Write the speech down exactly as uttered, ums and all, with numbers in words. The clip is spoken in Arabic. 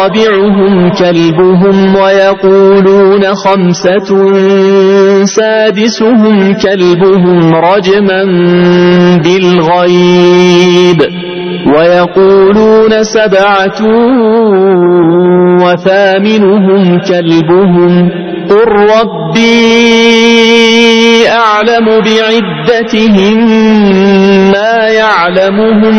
رابعهم كلبهم ويقولون خمسة سادسهم كلبهم رجما بالغيب ويقولون سبعة وثامنهم كلبهم قل ربي أعلم بعدتهم ما يعلمهم